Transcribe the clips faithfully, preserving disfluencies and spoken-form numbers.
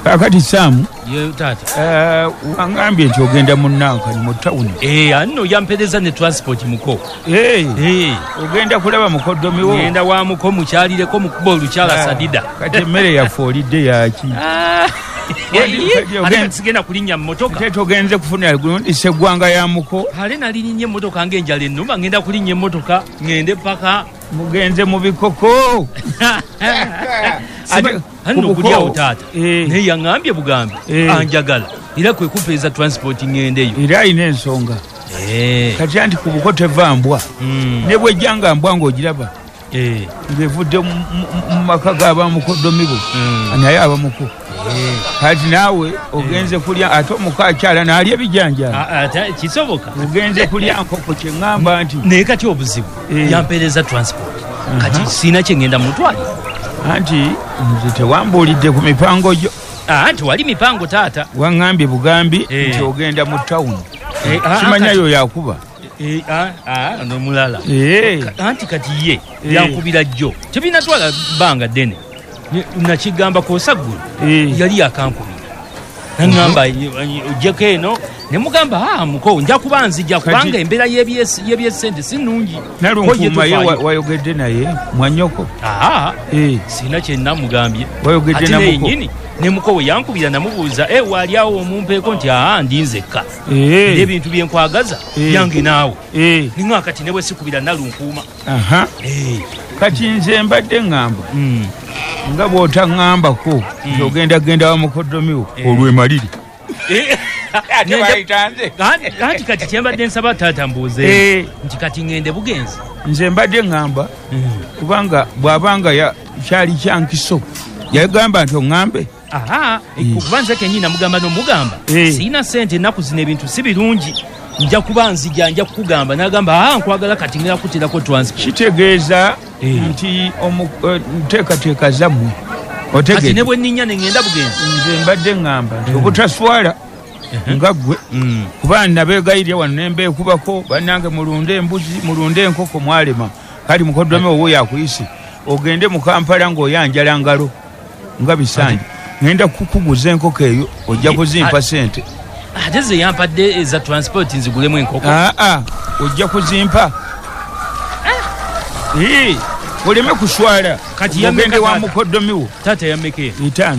kakati Sam ye tata eh wangambye nti ogenda mu Nankani mu town eh anno yampeleza ne transport muko eh eh ogenda kulaba mukoddomi wo ngenda wa muko mukyalireko mu kubo lukyala sadida kati emmere yafolidde yaki Ate sigenda kulinnya mmotoka. Ate togenze kufuna gundi segwanga ya muko. Hale nalinnye mmotoka ng'enjala ennuma ngenda kulinnya emmotoka ngende paka mugenze mu bikoko. Ate hano kulya utata. Naye yaŋŋambye bugambi anjagala. Era kwe kumpeeza transport ngendeyo. Era ine ensonga. Eh. Kati anti ku buko tevambwa. Ne bwejjanga mbwa ng'ogiraba. Eh. Ngevudde mu maka g'abamukoddomi bo. Naye abamuko. Kati nawe ogenze kulya ate omukakyala n'alya ebijanja ate kisoboka ogenze kulya nkoko kye ŋŋamba nti naye kati obuzibu yampeereza transport kati siina kye ŋŋenda mutwali anti nze tewambuulidde ku mipango gyo anti wali mipango taata waŋŋambye bugambi nti ogenda mu tawuni simanyayo yakuba nomulala anti kati ye yankubira jjo tebinatwala bbanga ddene nakigamba kosaggulu yali akankubira naŋŋamba ojjeko eno ne mugamba aa muko nja kuba nzija kubanga embeera y'ebyessente si nnungi nalunkuuma ye wayogedde naye mwanyoko aa siina kye namugambye wayogedde namuko yenyini ne muko we yankubira namubuuza e waaliawo omumpeeko nti aa ndi nzekka n'ebintu bye nkwagaza yange naawe niŋa kati ne bwe sikubira nalunkuuma kati nze mbadde ŋŋamba nga bw'otaŋŋambako nti ogenda genda wa mukoddomi wo olwemaliri ate bayitanze anti kati kyembadde nsaba taata mbuuze nti kati ŋŋende bugenzi nze mbadde ŋŋamba kubanga bw'abanga kyali kyankiso yagamba nti oŋŋambe kuba nze kennyini namugamba n'omugamba siina ssente ennaku zino ebintu si birungi nja kuba nzija nja kukugamba n'agamba aa nkwagala kati ngera kuterako transport kitegeeza nti nteekateeka zammwe otegedde ne bwe nninnya ne ŋŋenda bugenzi nze mbadde ŋŋamba nti obutaswala nga ggwe kuba nabeegayirye wano ne mbeekubako bannange mulunde embuzi mulunde enkoko mwalema kati mukoddomi owo yakuyise ogende mu Kampala ng'oyanjala ngalo nga bisanja ŋŋenda kukuguza enkoko eyo ojja kuzimpa sente ate ze yampadde eza transport nzigulemu enkoko aa ojja kuzimpa oleme kuswala kati ogende wa mukoddomi wo taata yammeke itaano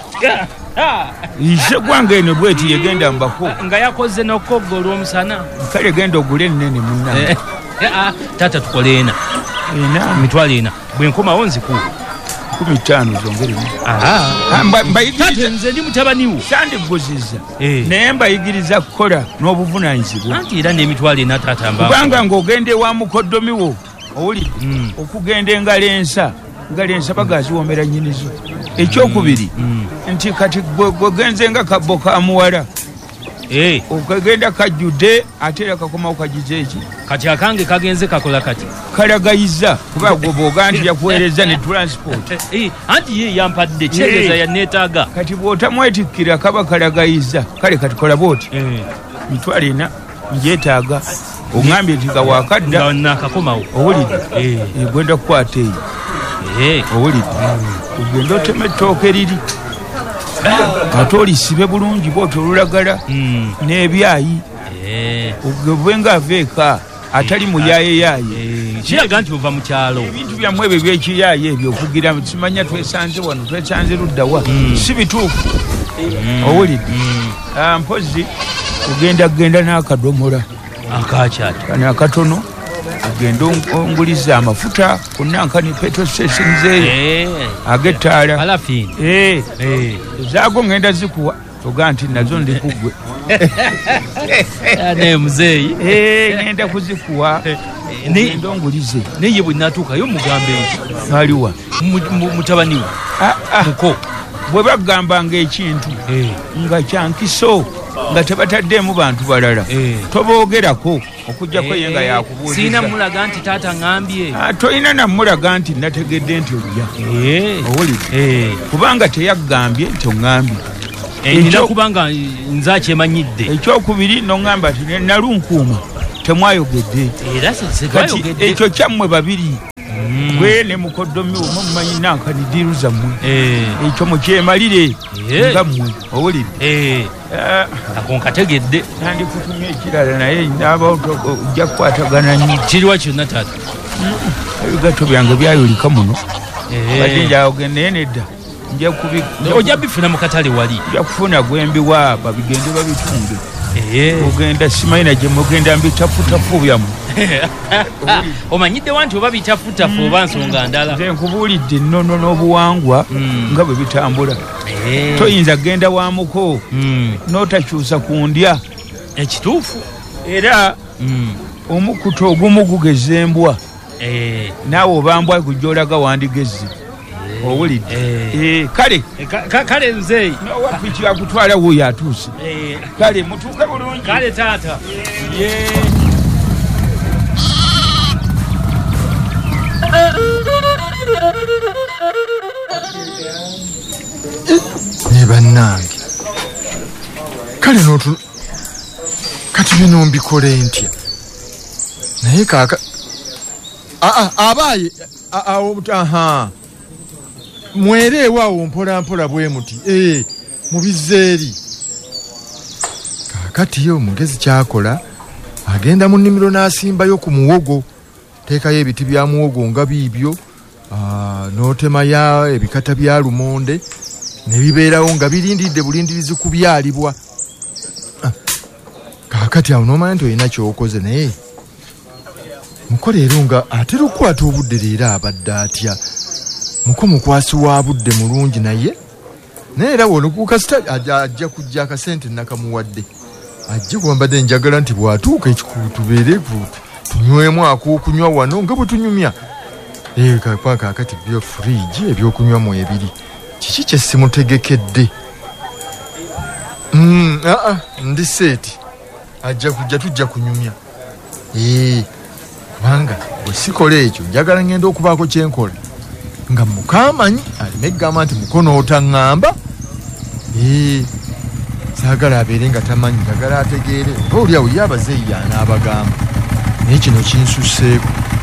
ise gwange eno bweti yegenda mbako nga yakoze n'okogga olw'omusana kale genda ogule ennene munna taata tukole ena ena mitwalo ena bwe nkomawo nzikuwa kumi ttaano zongeremu tate nze ndi mutabaniwo sandiguzizza naye mbayigiriza kukola n'obuvunaanyizibwa anti era n'emitwalo ena taata mba kubanga ng'ogende wa mukoddomi wo owulidde okugenda engalo ensa engalo ensa bagaziwoomera nnyinizo ekyokubiri nti kati gwegenze nga kabbo ka muwala okagenda kajjudde ate era kakomawo kagize eki kati akange kagenze kakola kati kalagayiza kuba gwe bw'oga nti yakuweereza ne transport anti ye yampadde kitegeeza yanneetaaga kati bw'otamwetikkira kaba kalagayiza kale kati kola booti mitwalo ena njeetaaga oŋŋambye nti nga wakadda nakakomawo owulidde gwenda kukwata eyo owulidde ogenda otema ettooke riri ate olisibe bulungi bwoti olulagala n'ebyayi ogebenga aveeka atali muyayeyaye kiraga nti ova mu kyalo ebintu byammwe ebyo byekiyaye ebyo okugira simanya twesanze wano twesanze luddawa si bituufu owulidde mpozi ogenda genda n'akadomola akakyata kani akatono ogenda onguliza amafuta ku Nankani petrol station zeeyo ag'ettaala alafini ezaago ngenda zikuwa toga nti nazo ndi kuggwe naye muzeeyi ngenda kuzikuwa ogenda ongulize naye bwe natuukayo mugambe eki aliwa mutabaniwe muko bwe bagambanga ekintu nga kyankiso nga tebataddemu bantu balala toboogerako okujjako ye nga yakubuuliza siina mulaga nti taata ŋŋambye tolina namulaga nti nategedde nti olya owulidde kubanga teyaggambye nti oŋŋambye nina kubanga nze akyemanyidde ekyokubiri noŋŋamba nti nalunkuuma temwayogedde era ekyo kyammwe babiri gwe ne mukoddomi omumanyi nankanidiruza mmwe ekyo mukyemalire nga mmwe owulidde akonkategedde nandikutumya ekirala naye naaba ojja kukwatagana nnyo kiriwa kyonna taata ebigatto byange byayulika muno badde njagende naye nedda ojja bifuna mu katale wali ojja kufuna gwembiwa babigende babitunge ogenda simayina gye mugenda mbitafutafu byamu omanyidde wanti oba bitafutafu oba nsonga ndala nze nkubuulidde ennono n'obuwangwa nga bwe bitambula toyinza genda wamuko n'otakyusa ku ndya ekituufu era omukutu ogumu gugeza embwa naawe obambwa gujjolaga wandigezi owulidde kale kale nze wapiki akutwala wuyo atuuse kale mutuuke bulungi kale taata ne bannange kale notu kati bino mbikole ntya naye kaka abaaye aha mwereewaawo mpola mpola bwe muti ee mubizeeri kakati yo omugezi kyakola agenda mu nnimiro n'asimbayo ku muwogo teekayo ebiti bya muwogo nga biibyo n'otemayo ebikata bya lumonde ne bibeerawo nga birindiridde bulindirizi ku byalibwa kakati awo n'omanya nti olina kyokoze naye muko leero nga atera okukwata obudde leero abadde atya muko mukwasi wa budde mulungi naye naye era wonokukasita ajja kujja akasente nakamuwadde ajje kuwambadde njagala nti bwatuuka ekikubu tubeere tunywemu ak'okunywa wano nga bwe tunyumya kakakati byo furiji ebyokunywa mu ebiri kiki kye simutegekedde ndi seeti ajja kujja tujja kunyumya kubanga bwe sikola ekyo njagala ngenda okubaako kyenkola nga mukamanyi alina egamba nti mukono otaŋŋamba saagala abeere nga tamanyi njagala ategeere oba oliawo ye abazeeyi yanaabagamba naye kino kinsuseeko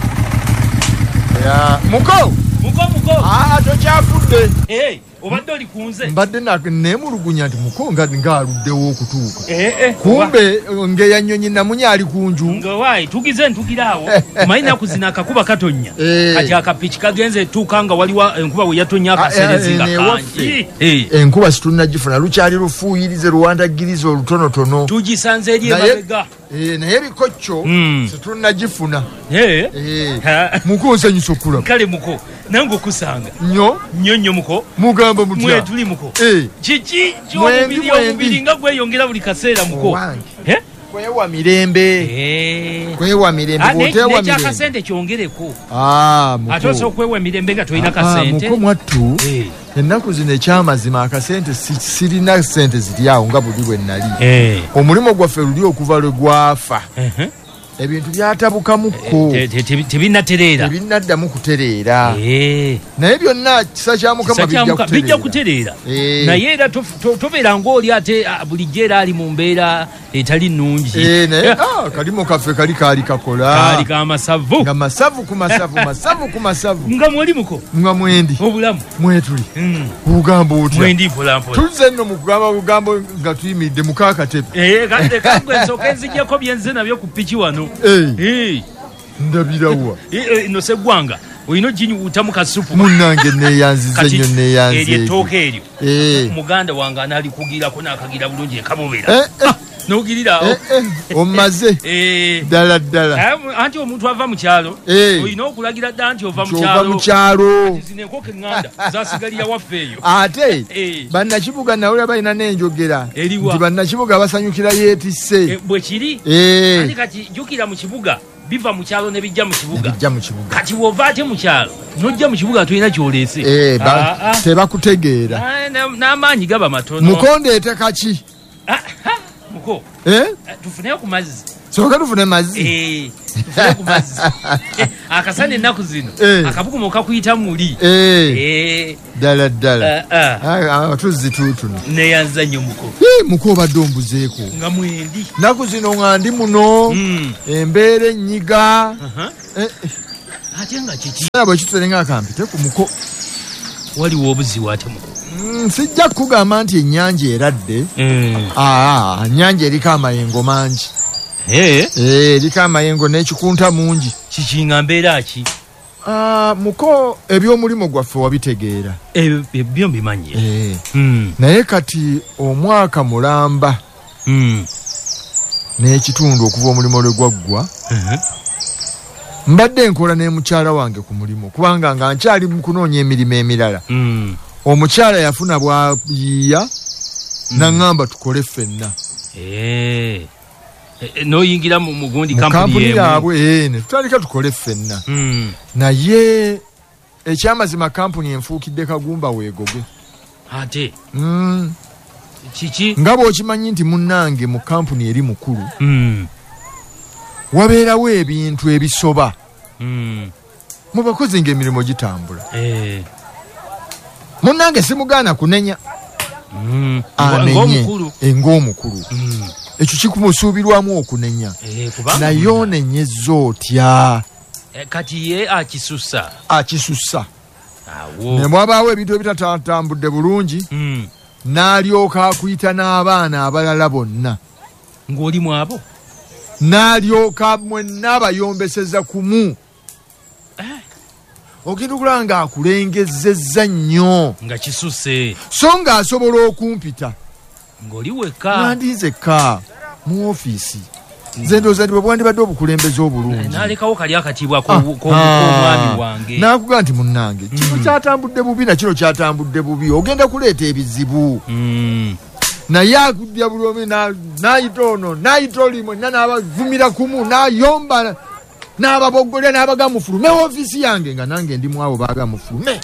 muko muko muko tokyafudde obadde oli kunze mbadde neemulugunya nti muko ngaaluddewo okutuuka kumbe ng'eyanyonyi namunya ali ku nju ngawayi tugize ntugiraawo omanyi naku zina akakuba katonya kati akapiki kagenze tuuka nga waliwo enkuba we yatonya akaserezi nga kangi enkuba situnnagifuna lukyali lufuuyirize luwandagiriza olutonotono tugisanze eri emabega naye bikocco situnnagifuna muko nsanyusa okulaba kale muko nange okusanga nnyo nnyo nnyo muko mugamba mutya mwe tuli muko kiki kyomubiri omubiri nga gweyongera buli kaseera muko kwewa mirembe kwewa mirembe bwotewa mirembe n'ekyakasente kyongereko ate osobola okwewa emirembe nga tolina kasente muko mwattu ennaku zino ekyamazima akasente sirina sente ziri awo nga buli bwe nali omulimu gwaffe luli okuva lwe gwafa ebintu byatabukamukko tebinatereera tebinaddamu kutereera naye byonna kisa kya mukama bijja kutereera naye era tobeera ngaoli ate bulijjo era ali mu mbeera etali nnungi naye kalimu kaffe kali kaali kakola kaali kamasavu nga masavu ku masavu masavu ku masavu nga mwoli muko nga mwendi obulamu mwetuli ugamba otya mwendi mpolampola tuzze nno mu kugamba bugambo nga tuyimiridde mukaakatebe kade kangwe ensooka enzijjako byenze nabyo ku piki wano ndabirawa no seggwanga olina oginyuuta mu kasupu munnange neeyanzize nnyo neeyanze eryo ettooka eryo muganda wange anaalikugirako n'akagira bulungi ekabobera n'ogiriraawo omaze ddala ddala anti omuntu ava mu kyalo olina okulagira dda nti ova mu kyalo zino enkoko eŋŋanda zasigalira waffe eyo ate bannakibuga nawulira balina n'enjogera nti bannakibuga basanyukira yeetisse bwe kiri ati kati jjukira mu kibuga biva mu kyalo ne bijja mu kibuga kati wova ate mu kyalo n'ojja mu kibuga tolina kyoleese tebakutegeera n'amaanyi gaba matono mukondeete kaki muko tufuneyo ku mazzi soka tufune mazzi tufuneyo ku mazzi akasana ennaku zino akabuguma okakuyita muli ddala ddala tuzzi tutuno neyanza nnyo muko muko obadde ombuzeeko nga mwendi nnaku zino nga ndi muno embeera ennyiga ate nga kiki bwe kituserenga akampite ku muko waliwo obuzibu ate muko mm, sijja kugamba nti ennyanja eradde mm. aa ennyanja eriko amayengo mangi eh eh eriko amayengo n'ekikunta mungi kikinga mbeera ki ah muko eby'omulimu gwaffe wabitegeera ebyo mbimanyi eh mm. naye kati omwaka mulamba mm. n'ekitundu okuva omulimu lwe gwaggwa uh-huh. mbadde nkola ne mukyala wange ku mulimu kubanga nga nkyali mu kunoonya emirimu emirala mm. omukyala yafuna bwayiya mm. naŋŋamba tukole ffenna eh e, noyingira mu mugundi kampuni yaabwe eh ne tutandika tukole ffenna mm. naye ekyamazima kampuni enfuukidde kagumba weegoge ate mm. kiki nga bw'okimanyi nti munnange mu kampuni eri mukulu mm. wabeerawo ebintu ebisoba mm. mu bakozi ng'emirimu gitambula eh. munnange simugaana kunenya mm. anenye ng'omukulu mm. ekyo kikumusuubirwamu okunenya eh, naye onenyezza otya eh, kati ye akisusa akisusa awo ne mwabaawo ebintu ebitatambudde bulungi mm. n'alyoka akuyita n'abaana abalala bonna ng'oli mwabo n'alyoka mwenna abayombeseza kumu eh. ogenda okulaba ng'akulengezezza nnyo nga kisuse so ng'asobola okumpita ng'oli wekka nandinzekka mu ofiisi nze ndowooza nti bwe bwandibadde obukulembeze obulungi n'alekawo kali akatiibwa k'omwami wange n'akugamba nti munnange kino kyatambudde bubi na kino kyatambudde bubi ogenda kuleeta ebizibu naye akudya buli omu n'ayita ono n'ayita oli mwenna n'abavumira kumu n'ayomba n'ababoggolera n'abaga mufulume ofiisi yange nga nange ndi mwabo baaga mufulume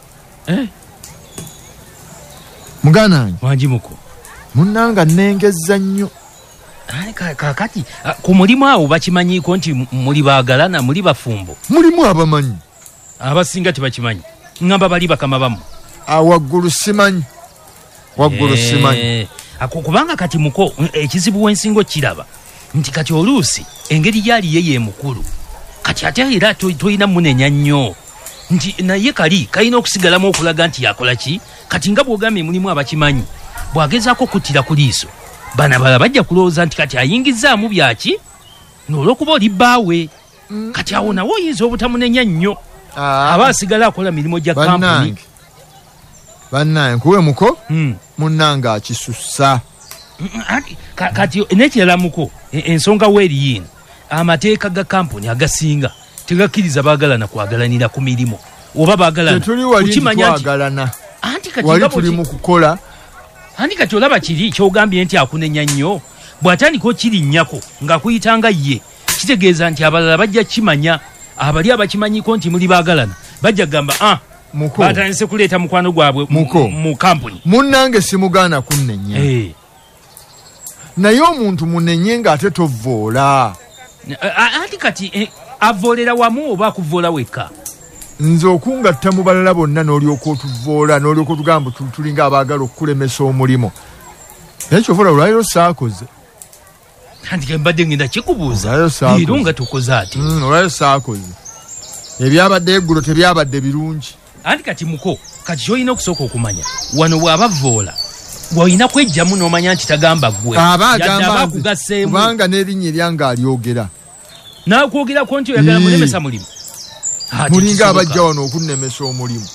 muganda wange wanjimuko munnanga nnengezza nnyo kakati ku mulimu awo bakimanyiiko nti muli baagalana muli bafumbo mulimu abamanyi abasinga tebakimanyi ngamba bali bakama bamu awaggulu simanyi waggulu simanyi kubanga kati muko ekizibu w'ensingo kiraba nti kati oluusi engeri gyali ye ye mukulu kati ate era toyina munenya nnyo nti naye kali kalina okusigalamu okulaga nti yakola ki kati nga bw'ogambye mulimu abakimanyi bw'agezaako kuttira ku liiso bana bala bajja kulowooza nti kati ayingizaamu byaki n'olwokuba oli bbaawe kati awo nawe oyinza obutamunenya nnyo aba asigala akola mirimu gya kampuni bannange nkuwe muko munnange akisussa kati nekirala muko ensonga weeri yiino amateeka ga kampuni agasinga tegakkiriza baagalana kwagalanira ku mirimu oba baagalana ukimanya nti wali tuli mu kukola andi kati olaba kiri kyogambye nti akunenya nnyo bw'atandika okirinnyako ng'akuyitanga ye kitegeeza nti abalala bajja kimanya abali abakimanyiko nti muli baagalana bajja kugamba ah batandise kuleeta mukwano gwabwe mu kampuni munnange simugaana kunnenya hey. naye omuntu munenye ng'ate tovvoola andi kati eh, avvoolera wamu oba akuvvoola wekka nze okungatta mu balala bonna n'olyoka otuvvoola n'olyoka otugamba tulinga abaagala okukulemesa omulimu naye kyovula olwaliro saakoze andi mbadde ngenda kikubuuza leero nga tukoze ati olwaliro saakoze ebyabadde eggulo tebyabadde birungi andi kati muko kati kyolina okusooka okumanya wano bw'abavvoola bw'olina kwejjamu n'omanya nti tagamba ggwe aba agamba kubanga n'erinnya eryange alyogera n'akwogerako nti oyagala mulemesa mulimu mulinga abajja wano okunnemesa omulimu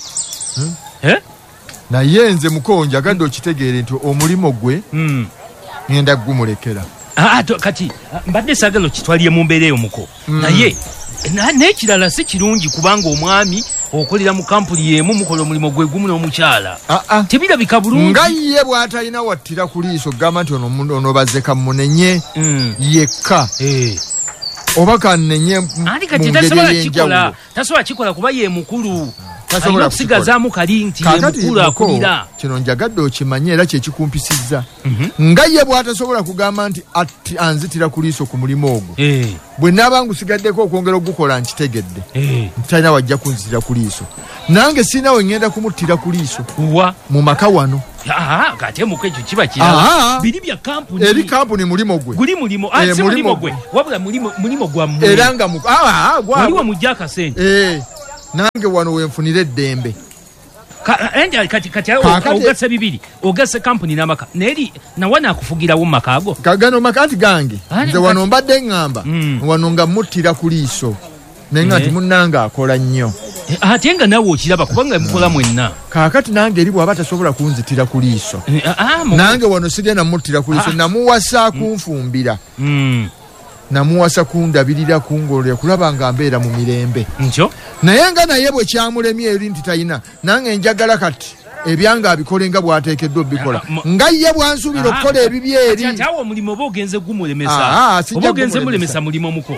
naye nze muko njagadde okitegeere nti omulimu gwe ngenda gumulekera kati mbadde saagala okitwalye mu mbeera eyo muko naye n'ekirala si kirungi kubanga omwami okolera mu kampuni y'emu mukola omulimu gwe gumu n'omukyala tebirabika bulungi nga ye bw'atalina wattira ku liiso gamba nti ono baze kamunenye yekka oba kannenye andi kati tasobola kikola tasobola kikola kuba ye mukulu alina okusigazaamu kali nti ye mukulu akulira kino njagadde okimanye era kyekikumpisizza nga ye bw'atasobola kugamba nti anzitira ku liiso ku mulimu ogwo bwe naaba ngusigaddeko okwongera okugukola nkitegedde ntalina wajja kunzitira ku liiso nange sirina we ŋŋenda kumuttira ku liiso mu maka wano Ah, kate mu kwecho kiba kiraba. Biri bya kampuni. Eri kampuni mulimo gwe. Guli mulimo. Ah, si mulimo gwe. Wabula mulimo mulimo gwa mu. Eranga mu. Ah, ah, gwa. Waliwo mu jaka sente. Eh. Nange wano wenfunire dembe. Ka enda kati kati ogasa bibiri. Ogasa kampuni namaka. Neri na wana akufugira wo makago. Kagano makati gange. Nze wano mbadde ngamba. Wano nga muttira kuliiso. Nenga ti munnanga akola nnyo. Ate nga nawe okiraba kubanga mukola mwenna. Kaakati nange eri bw'aba tasobola kunzitira ku liiso. Nange wano sigenda muttira ku liiso namuwasa kunfumbira. Namuwasa kundabirira kungolera kulaba nga mbeera mu mirembe. Nkyo? Naye nga naye bwe kyamulemye eri nti talina nange njagala kati ebyanga abikolenga bwateekeddwa bikola nga ye bwansuubira okukola ebibi eri. Ate awo omulimu oba ogenze gumulemesa. Oba ogenze mulemesa mulimo muko.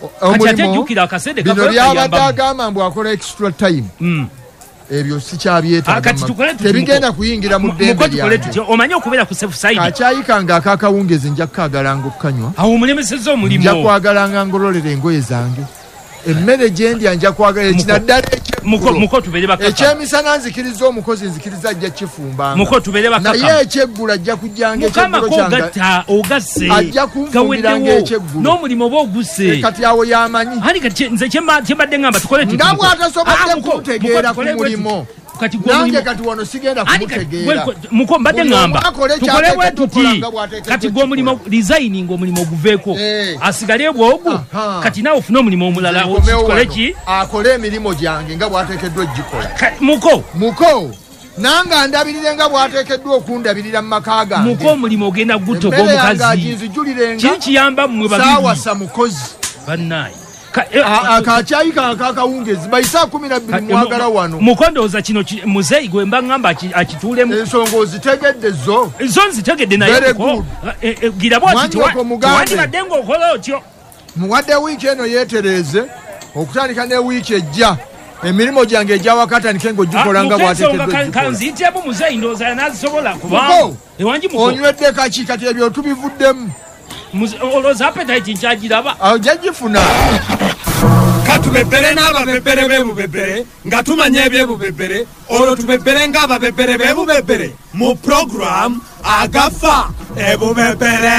Bino byabadde agamba mbu akola extra time. Ebyo sikyabyetaaga. Tebigenda kuyingira mu ddembe lyange. Omanyi okubeera ku safe side. Kakyayikanga akakawungezi nja kukagalanga okukanywa. Awo omulemesezza omulimo. Nja kwagalanga ngololera engoye zange. Emmere gye ndya nja kwagala ekinaddala muko tubere bakaka. Ekyemisana nzikiriza omukozi nzikiriza ajja kifumbanga. Muko tubere bakaka. Naye ekyeggula ajja kujjanga ekyeggula kyanga. Mukama ko ogase. Ajja kunfumbiranga ekyeggula. N'omulimo oba oguse. Kati awo yamanyi. Hani kati nze kyembadde ngamba tukole tuti. Nga bw'atasobodde kumutegeera ku mulimo. Kati gwe nange kati wano sigenda kumutegeera. Muko mbadde ngamba. Tukole bwe tuti. Kati gwe mulimo designing omulimo guveeko. Asigale bwogu. Kati nawe ofuna omulimo omulala okole ki? Akole emirimu gyange nga bw'ateekeddwa ogikola. Muko. Muko. Nanga ndabirire nga bw'ateekeddwa okundabirira mu maka gange. Muko omulimo ogenda guttoga omukazi. Kiki kiyamba mmwe babiri. Saawasa mukozi. Bannaye. Akacyayi kakawungezi bayisa kumi na bbiri mwagala wano. Mukondooza kino muzeeyi gwe mba ngamba akituulemu. Ensonga ozitegedde zo. Zo nzitegedde naye muko. Gira bwati tewandibadde ng'okola otyo. Muwadde wiiki eno yeetereeze okutandika ne wiiki ejja. Emirimu gyange ejja wakatandike ng'ogikola nga bw'ateekeddwa. Kanziyitemu muzeeyi ndowooza n'azisobola kubanga. Ewangi muko. Onywedde kaki kati ebyo tubivuddemu. Olowooza appetite nkyagiraba. Ojagifuna. Katubebere n'ababebere b'ebubebere nga tumanya ebyebubebere olwo tubebere ng'ababebere b'ebubebere mu program agafa ebubebere.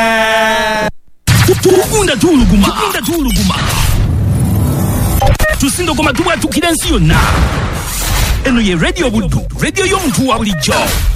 Tugunda tuluguma tugunda tuluguma tusindogoma tubwatukira ensi yonna. Eno ye radio Buddu, radio y'omuntu wa bulijjo.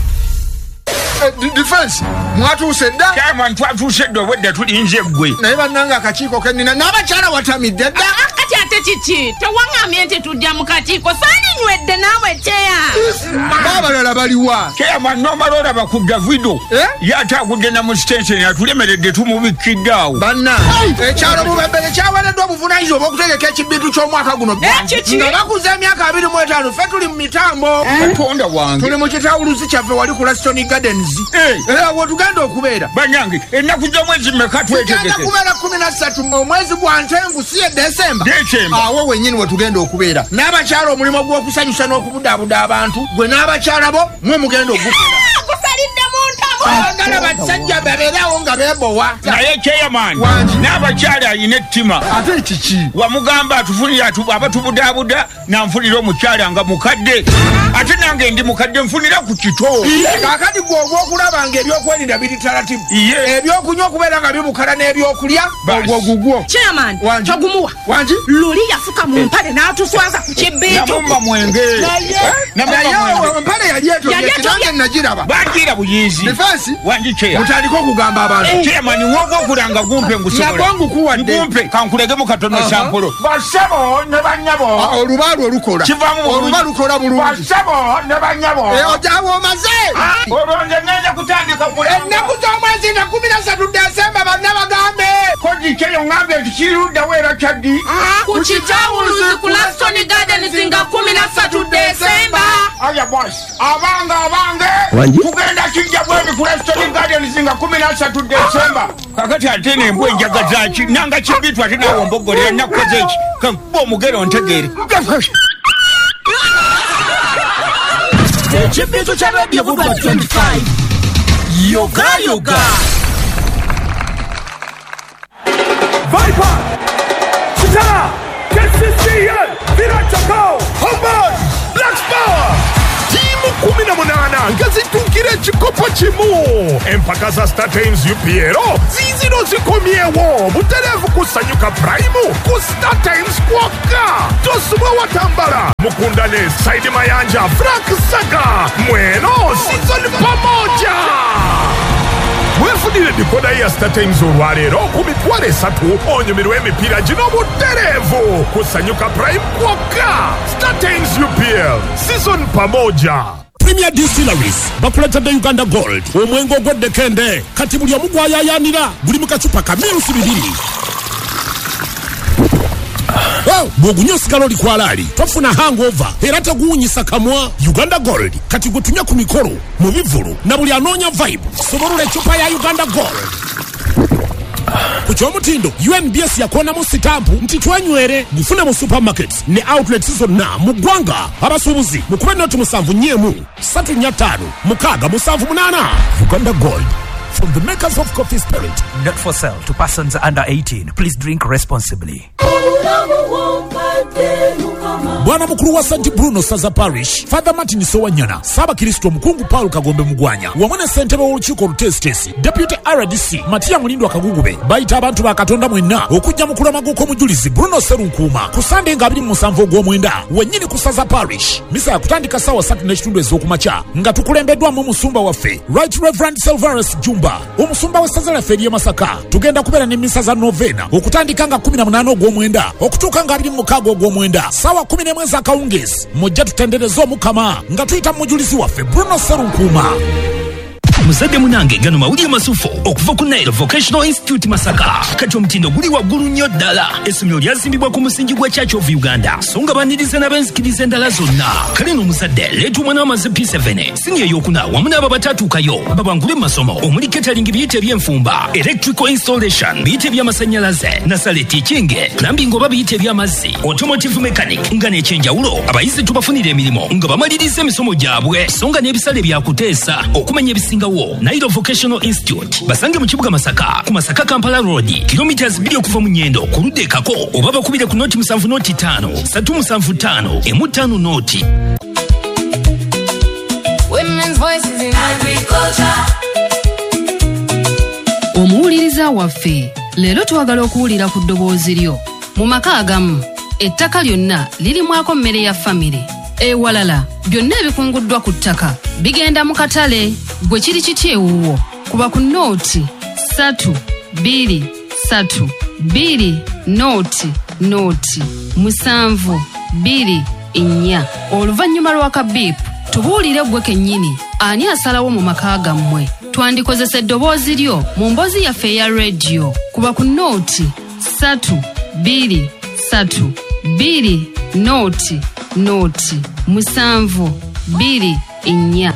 Defense mwatuuse dda kama twatuuse dda obwedda tulinze gwe naye bannanga akakiiko kennina n'abakyala watamidde dda. Kati ate kiki tewaŋŋambye nti tujja mu kakiiko saninywedde naawe kyeya baabalala baliwa keyama nomala olaba ku Davido yate agudde na mu station atulemeredde tumubikidde awo. Banna ekyalo Bubebere kyaweereddwa obuvunaanyizibwa obw'okutegeka ekibintu ky'omwaka guno nga bakuza emyaka abiri mu etaano ffe tuli mu mitambo. Katonda wange tuli mu kitawuluzi kyaffe wali ku Laston Gardens. Era wotugenda okubeera banyange ennaku z'omwezi mmeka twetegeke? Tugenda kubeera kumi na ssatu omwezi gwa Ntenvu si ye Desemba. Awo wennyini wetugenda okubeera n'abakyala omulimu gw'okusanyusa n'okubudaabuda abantu gwe n'abakyala bo mwe mugenda ogukola. Gusalidde mu ntabo. Bagala basajja babeerawo nga beebowa. Naye chairman n'abakyala ayina ettima. Ate kiki? Wamugamba atufunira abatubudaabuda n'anfunira omukyala nga mukadde. Ate nange ndi mukadde nfunira ku kito. Kaakati gwe ogw'okulaba nga ebyokwerinda biri talatibu. Ebyokunywa okubeera nga bibukala n'ebyokulya ogwo gugwo. Chairman togumuwa. Wangi? Luli yafuka mu mpale n'atuswaza ku kibbiitu. Namumba mwenge. Naye mpale yali etobye nange nagiraba. Bagira buyizi. Defense wangi cheya. Mutandika okugamba abantu. Chairman wogo okulanga gumpe ngusobola. Nagwangu kuwadde. Gumpe kankulege mu katono sampolo. Basebo ne banyabo. Olubalu olukola. Kivamu olubalu lukola bulungi. Basebo ne banyabo. E ojawo omaze. Olonje ngenda kutandika kule. Ennaku z'omwezi na kumi na ssatu Desemba banna bagambe. Kodi cheyo ngambe tikirudda wera kyaddi. Ku kitawuluzi ku Laston Gardens nga kumi na ssatu Desemba. Aya boss. Abanga abange. Tugenda kijja bwebi ku Laston Gardens nga kumi na ssatu Desemba. Kakati ate n'embwa enjaga ki nanga kibitu ate nawo mbogolera nakoze ki. Kankuba omugero ontegeere. Ekibitu kya Radio Buddu twenty-five. Yoga yoga. Viper! Chitara! K C C N! Virat Chakao! Humbug! Black Power! Timu kumi na munana! nga zituukira ekikopo kimu. Empaka za Star Times U P L ziizino zikomyewo. Butereevu kusanyuka Prime ku Star Times kwokka. Tosubwa watambala Mukunda ne Saidi Mayanja, Frank Saga mweno season pamoja. Mwefunire dekoda ya Star Times olwaleero ku mitwalo esatu onyumirwa emipiira gino butereevu. Kusanyuka Prime kwokka. Star Times U P L season pamoja. Premier Distilleries bakuletedde Uganda Gold omwengo ogweddekende kati buli omu gwayayaanira guli mu kacupa ka mirusi bibiri. Oh, bw'ogunya osigala oli kwalaali tofuna hangover era teguwunyisa kamwa. Uganda Gold kati gutunya ku mikolo mu bivulu na buli anoonya vibe sobolula ecupa ya Uganda Gold. Ku kyomutindo U N B S yakonamu sitampu nti twenywere gufune mu supermarkets ne outlets zonna mu ggwanga. Abasuubuzi mukube noti musanvu nnyemu satu nnya ttaano mukaaga musanvu munaana. Uganda Gold, from the makers of Coffee Spirit. Not for sale to persons under eighteen. Please drink responsibly. Bwana mukuru wa Saint Bruno Saza Parish, Father Martin Sowanyana, Saba Kristo Mukungu Paul Kagombe Mugwanya, wamone Sentebe w'olukiiko Lutesitesi, Deputy R D C Matiya Mulindo Akagugube, bayita abantu ba Katonda mwenna okujja mukulu amaguuko omujulizi Bruno Serunkuuma ku Sunday nga abiri mu musanvu ogw'omwenda wennyini ku Saza Parish. Misa yakutandika ssaawa ssatu n'ekitundu ez'okumakya nga tukulembeddwamu omusumba waffe Right Reverend Silverus Jumba, omusumba w'essaza lyaffe ery'e Masaka. Tugenda kubeera n'emmisa za novena okutandika nga kumi na munaana ogw'omwenda okutuuka nga abiri mu mukaaga ogw'omwenda ssaawa kumi n'emu ez'akawungeezi. Mujja tutendereze Omukama nga tuyita mu mujulizi waffe Bruno Serunkuuma. Muzadde munange gano mawulire masufo okuva ku Nile Vocational Institute Masaka. Kati omutindo guli waggulu nnyo ddala. Essomero lyazimbibwa ku musingi gwa Church of Uganda so nga baniriza n'abenzikiriza endala zonna. Kale n'omuzadde leeta omwana w'amaze P seven siniya ey'okuna wamu n'abo batatuukayo babangule mu masomo omuli catering biyite eby'enfumba, electrical installation biyite eby'amasannyalaze, nasale teaching, plumbing oba biyite eby'amazzi, automotive mechanic nga n'ekyenjawulo. Abayizi tubafunira emirimu nga bamaliriza emisomo gyabwe so nga n'ebisale byakuteesa okumanya ebisinga Nairo Vocational Institute basange mu kibuga Masaka ku Masaka Kampala Road kilometers bbiri okuva mu Nyendo ku ludde kako oba bakubire ku noti musanvu noti ttaano satu musanvu ttaano emu ttaano noti. Women's voices in agriculture. Omuwuliriza waffe leero twagala okuwulira ku ddoboozi lyo. Mu maka agamu ettaka lyonna lirimwako mmere ya famire. Ewalala byonna ebikunguddwa ku ttaka bigenda mu katale. Gwe kiri kiti ewuwo kuba ku nooti satu bbiri satu bbiri nooti nooti musanvu bbiri nnya. Oluvannyuma lw'akabiipu tubuulire ggwe kennyini ani asalawo mu maka gammwe. Twandikozesa eddoboozi lyo mu mboozi yaffe eya rediyo kuba ku nooti satu bbiri satu bbiri nooti nooti musanvu bbiri nnya.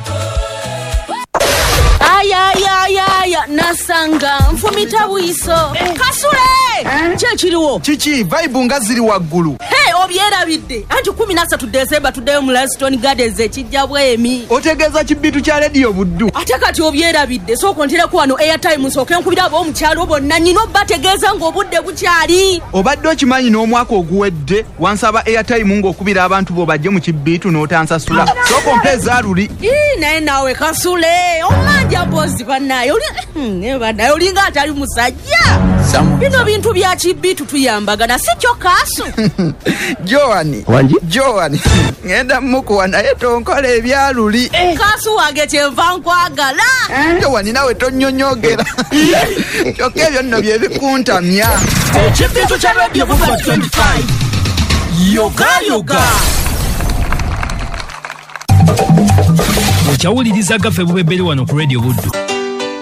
Ayayayaya nasanga nfumita bwiso. Kasule kye kiriwo kiki vibe nga ziri waggulu. Hey, obyerabidde anti kumi na ssatu December tuddeyo mu Laston Gardens ekijja bwemi. Otegeeza kibitu kya radio buddu. Ate kati obyerabidde sooka ontereko wano airtime nsooke nkubira ab'omukyalo bonna nnyina obbategeeza ng'obudde bukyali. Obadde okimanyi n'omwaka oguwedde wansaba airtime ng'okubira abantu bo bajje mu kibitu n'otansasula. Sooka ompeeza luli. Ii naye naawe Kasule omanja bozi bannaye oli bannaye olinga atali musajja. Bino bintu bya kibitu tuyambagana si kyo Kasu. Joani Joani ngenda mukuwa naye tonkola ebyaluli. Kasu wange kyenva nkwagala. Joani nawe tonnyonnyogera kyokka ebyo nno bye bikuntamya. Ekibitu kya radio twenty-five yoga yoga. Okyawuliriza gaffe bubebberi wano ku Radio Buddu.